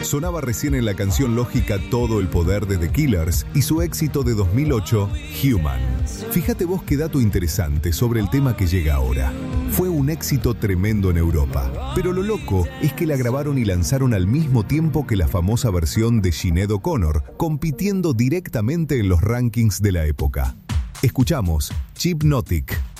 Sonaba recién en la canción lógica Todo el poder de The Killers y su éxito de 2008, Human. Fíjate vos qué dato interesante sobre el tema que llega ahora. Fue un éxito tremendo en Europa, pero lo loco es que la grabaron y lanzaron al mismo tiempo que la famosa versión de Sinéad O'Connor, compitiendo directamente en los rankings de la época. Escuchamos Hypnotic